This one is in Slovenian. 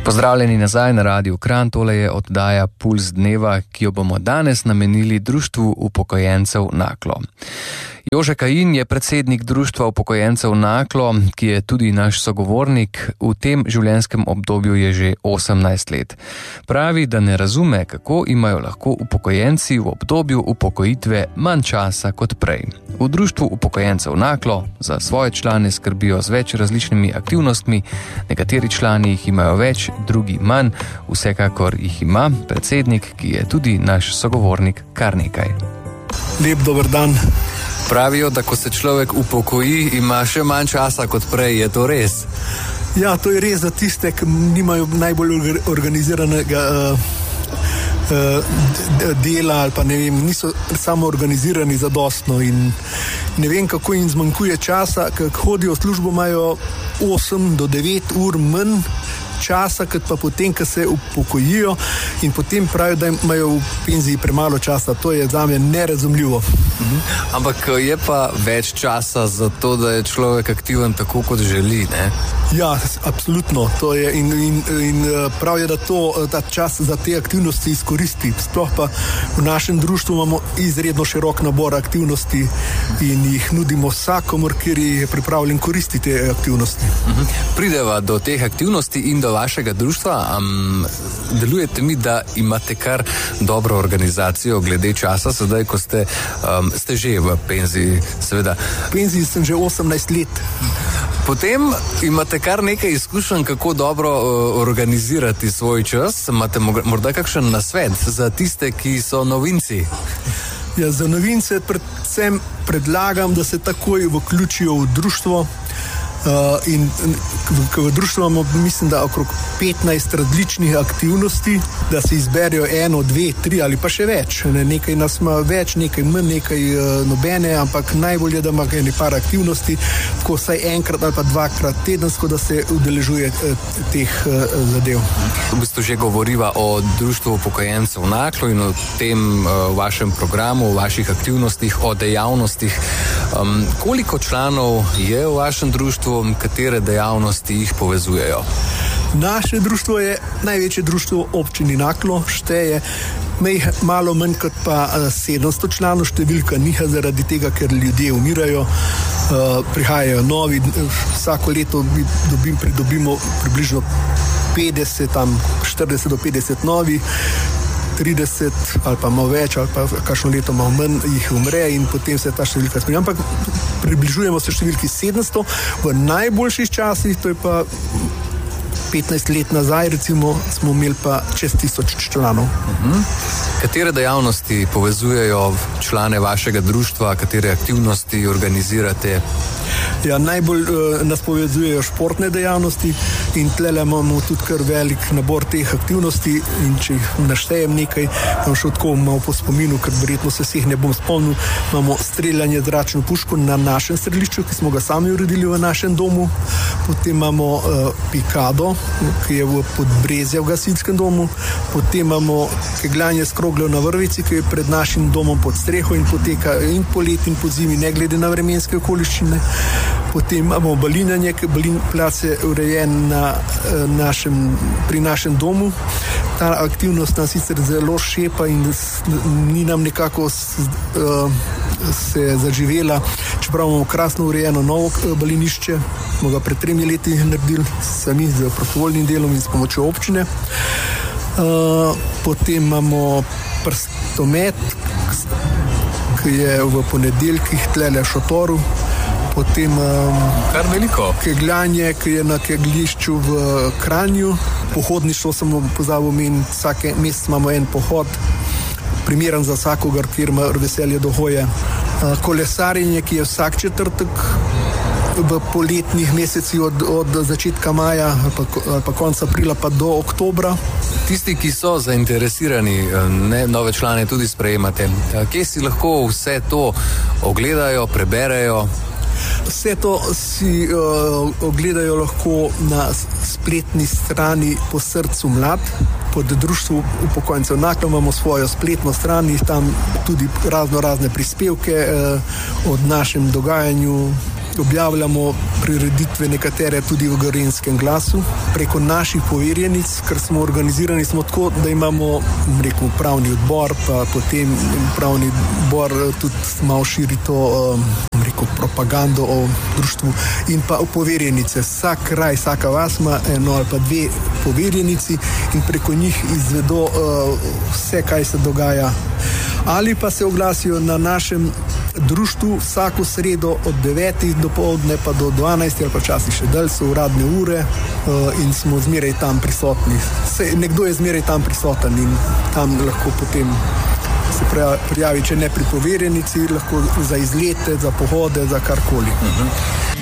Pozdravljeni nazaj na Radiu Kranj, tole je oddaja Puls dneva, ki jo bomo danes namenili Društvu upokojencev Naklo. Jože Kajin je predsednik Društva upokojencev Naklo, ki je tudi naš sogovornik. V tem življenjskem obdobju je že 18 let. Pravi, da ne razume, kako imajo lahko upokojenci v obdobju upokojitve manj časa kot prej. V Društvu upokojencev Naklo za svoje člane skrbijo z več različnimi aktivnostmi, nekateri člani jih imajo več, drugi manj, vsekakor jih ima predsednik, ki je tudi naš sogovornik, kar nekaj. Lep dober dan. Pravijo, da ko se človek upokoji, ima še manj časa kot prej, je to res? Ja, to je res za tiste, ki nimajo najbolj organiziranega dela ali pa ne vem, niso samo organizirani zadostno in ne vem, kako jim zmanjkuje časa, ker hodijo v službo, imajo 8 do 9 ur manj časa, kot pa potem, ko se upokojijo in potem pravijo, da imajo v penziji premalo časa. To je zame nerazumljivo. Ampak je pa več časa za to, da je človek aktiven tako, kot želi, ne? Ja, absolutno. To je in prav je, da ta čas za te aktivnosti izkoristi. Sploh pa v našem društvu imamo izredno širok nabor aktivnosti in jih nudimo vsakomur, kjer je pripravljen koristiti te aktivnosti. Prideva do teh aktivnosti in do vašega društva. Delujete mi, da imate kar dobro organizacijo glede časa, sedaj, ko ste že v penziji, seveda. V penziji sem že 18 let. Potem imate kar nekaj izkušenj, kako dobro organizirati svoj čas. Imate morda kakšen nasvet za tiste, ki so novinci? Ja, za novince predvsem predlagam, da se takoj vključijo v društvo. In v društvu imamo, mislim, da okrog 15 različnih aktivnosti, da si izberijo 1, 2, 3 ali pa še več. Nekaj nas ima več, nekaj manj, nekaj nobene, ampak najbolje je, da ima par aktivnosti, tako vsaj enkrat ali pa dvakrat tedensko, da se udeležuje teh zadev. V bistvu že govoriva o Društvu upokojencev Naklo in o tem vašem programu, o vaših aktivnostih, o dejavnostih. Koliko članov je v vašem društvu? Katere dejavnosti jih povezujejo? Naše društvo je največje društvo občini Naklo, šteje malo manj kot pa 700 članov, številka niha zaradi tega, ker ljudje umirajo, prihajajo novi, vsako leto pridobimo približno 40 do 50 novi, 30 ali pa malo več ali pa kakšno leto malo manj jih umre in potem se ta številka spremenja. Ampak približujemo se številki 700 v najboljših časih, to je pa 15 let nazaj, recimo, smo imeli pa čez 1000 članov. Katere dejavnosti povezujejo člane vašega društva, katere aktivnosti organizirate? Ja, najbolj nas povezujejo športne dejavnosti in tlele imamo tudi kar velik nabor teh aktivnosti in če jih naštejem nekaj, imam še tako malo po spominu, ker verjetno se vseh ne bom spomnil, imamo streljanje zračno puško na našem strelišču, ki smo ga sami uredili v našem domu, potem imamo pikado, ki je v Podbrezja v gasilskem domu, potem imamo kegljanje s kroglo na Vrvici, ki je pred našim domom pod streho in poteka in poleti in pod zimi, ne glede na vremenske okoliščine. Potem imamo balinjanje, plac je urejen pri našem domu. Ta aktivnost nas sicer zelo šepa in ni nam nekako se zaživela, čeprav imamo krasno urejeno novo balinišče, smo ga pred 3 leti naredili sami z prostovoljnim delom in s pomočjo občine. Potem imamo prstomet, ki je v ponedeljkih tlele v šotoru. Potem kar veliko. Kegljanje, ki je na kegljišču v Kranju. Pohodništvo sem pozabil omeniti, vsake mesec imamo en pohod, primeren za vsakogar, kjer ima veselje do hoje. Kolesarjenje, ki je vsak četrtek v poletnih mesecih od začetka maja ali pa konca aprila pa do oktobra. Tisti, ki so zainteresirani, nove člane tudi sprejemate, kje si lahko vse to ogledajo, preberejo? Vse to si ogledajo lahko na spletni strani Po srcu mlad. Pod Društvu upokojencev Naklo imamo svojo spletno stran in tam tudi razne prispevke o našem dogajanju, objavljamo prireditve nekatere tudi v Gorenjskem glasu preko naših poverjenic, ker smo organizirani smo tako, da imamo upravni odbor, pa potem upravni odbor tudi malo širi to propagando o društvu in pa o poverjenice. Vsak kraj, vsaka vas ima eno ali pa dve poverjenici in preko njih izvedo vse, kaj se dogaja. Ali pa se oglasijo na našem društvu vsako sredo od 9 dopoldne pa do 12 ali pa časih še dalj so uradne ure in smo zmeraj tam prisotni. Nekdo je zmeraj tam prisoten in tam lahko potem se prijavi, če ne pri poverjenici, lahko za izlete, za pohode, za karkoli.